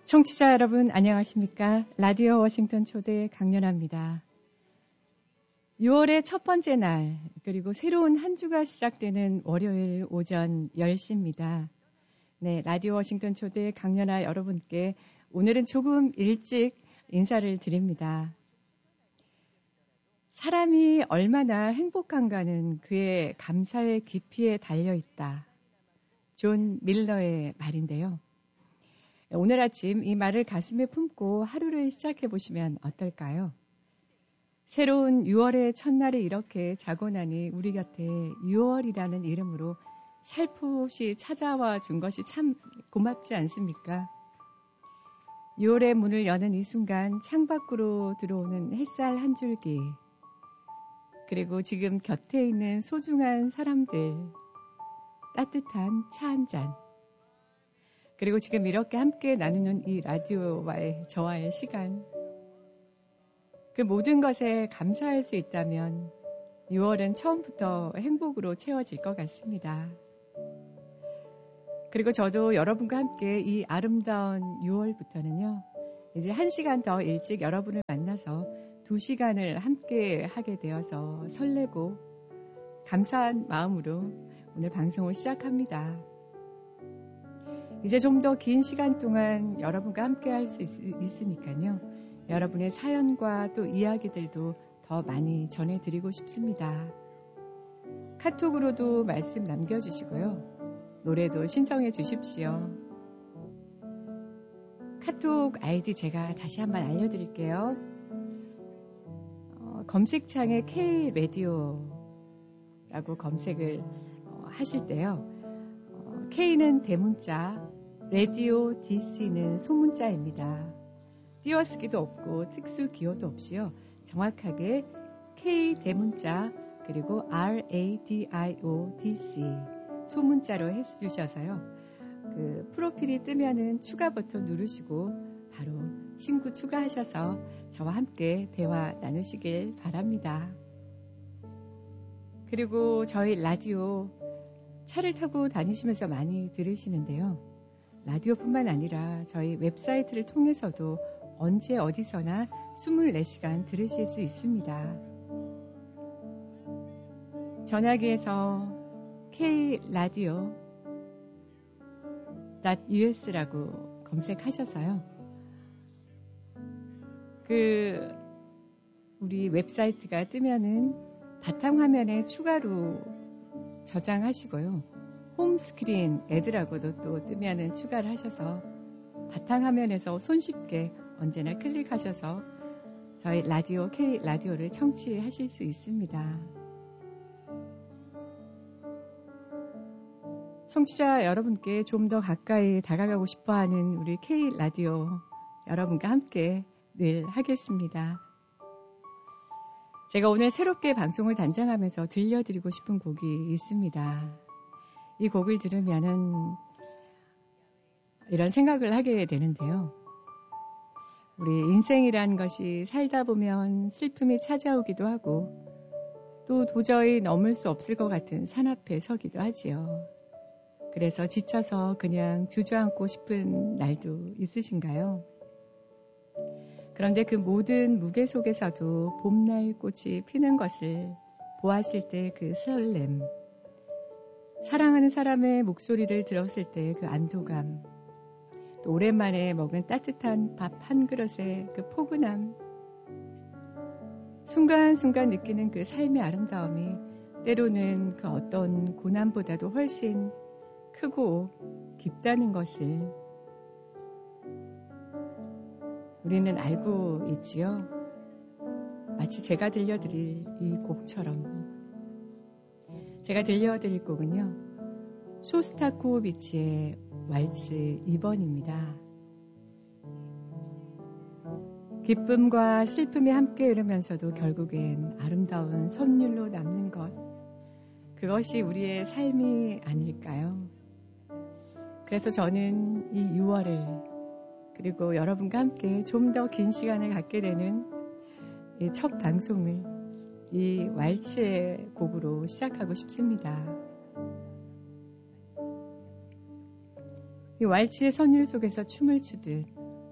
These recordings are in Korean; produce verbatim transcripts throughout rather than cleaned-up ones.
청취자 여러분 안녕하십니까? 라디오 워싱턴 초대 강연아입니다. 유월의 첫 번째 날, 그리고 새로운 한 주가 시작되는 월요일 오전 열 시입니다. 네, 라디오 워싱턴 초대 강연아 여러분께 오늘은 조금 일찍 인사를 드립니다. 사람이 얼마나 행복한가는 그의 감사의 깊이에 달려있다. 존 밀러의 말인데요. 오늘 아침 이 말을 가슴에 품고 하루를 시작해 보시면 어떨까요? 새로운 유월의 첫날이 이렇게 자고 나니 우리 곁에 유월이라는 이름으로 살포시 찾아와 준 것이 참 고맙지 않습니까? 유월의 문을 여는 이 순간 창밖으로 들어오는 햇살 한 줄기, 그리고 지금 곁에 있는 소중한 사람들, 따뜻한 차 한 잔, 그리고 지금 이렇게 함께 나누는 이 라디오와의 저와의 시간, 그 모든 것에 감사할 수 있다면 유월은 처음부터 행복으로 채워질 것 같습니다. 그리고 저도 여러분과 함께 이 아름다운 유월부터는요, 이제 한 시간 더 일찍 여러분을 만나서 두 시간을 함께 하게 되어서 설레고 감사한 마음으로 오늘 방송을 시작합니다. 이제 좀 더 긴 시간 동안 여러분과 함께 할 수 있으니까요. 여러분의 사연과 또 이야기들도 더 많이 전해드리고 싶습니다. 카톡으로도 말씀 남겨주시고요. 노래도 신청해 주십시오. 카톡 아이디 제가 다시 한번 알려드릴게요. 어, 검색창에 K 라디오라고 검색을 어, 하실 때요. 어, K는 대문자, 라디오 디씨는 소문자입니다. 띄어쓰기도 없고 특수 기호도 없이요. 정확하게 K 대문자 그리고 라디오 디씨 소문자로 해주셔서요. 그 프로필이 뜨면은 추가 버튼 누르시고 바로 친구 추가하셔서 저와 함께 대화 나누시길 바랍니다. 그리고 저희 라디오 차를 타고 다니시면서 많이 들으시는데요. 라디오뿐만 아니라 저희 웹사이트를 통해서도 언제 어디서나 이십사 시간 들으실 수 있습니다. 전화기에서 K 라디오 유에스라고 검색하셔서요. 그 우리 웹사이트가 뜨면은 바탕화면에 추가로 저장하시고요. 홈스크린 애드라고도 또 뜨면은 추가를 하셔서 바탕화면에서 손쉽게 언제나 클릭하셔서 저희 라디오 K 라디오를 청취하실 수 있습니다. 청취자 여러분께 좀 더 가까이 다가가고 싶어하는 우리 K 라디오 여러분과 함께 늘 하겠습니다. 제가 오늘 새롭게 방송을 단장하면서 들려드리고 싶은 곡이 있습니다. 이 곡을 들으면은 이런 생각을 하게 되는데요. 우리 인생이란 것이 살다 보면 슬픔이 찾아오기도 하고 또 도저히 넘을 수 없을 것 같은 산 앞에 서기도 하지요. 그래서 지쳐서 그냥 주저앉고 싶은 날도 있으신가요? 그런데 그 모든 무게 속에서도 봄날 꽃이 피는 것을 보았을 때 그 설렘, 사랑하는 사람의 목소리를 들었을 때 그 안도감, 또 오랜만에 먹은 따뜻한 밥 한 그릇의 그 포근함, 순간순간 느끼는 그 삶의 아름다움이 때로는 그 어떤 고난보다도 훨씬 크고 깊다는 것을 우리는 알고 있지요. 마치 제가 들려드릴 이 곡처럼. 제가 들려드릴 곡은요. 쇼스타코비치의 왈츠 이 번입니다. 기쁨과 슬픔이 함께 흐르면서도 결국엔 아름다운 선율로 남는 것. 그것이 우리의 삶이 아닐까요? 그래서 저는 이 유월을 그리고 여러분과 함께 좀 더 긴 시간을 갖게 되는 이 첫 방송을 이 왈츠의 곡으로 시작하고 싶습니다. 이 왈츠의 선율 속에서 춤을 추듯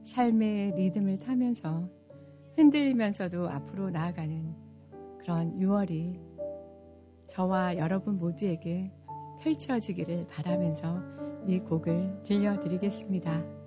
삶의 리듬을 타면서 흔들리면서도 앞으로 나아가는 그런 유월이 저와 여러분 모두에게 펼쳐지기를 바라면서 이 곡을 들려드리겠습니다.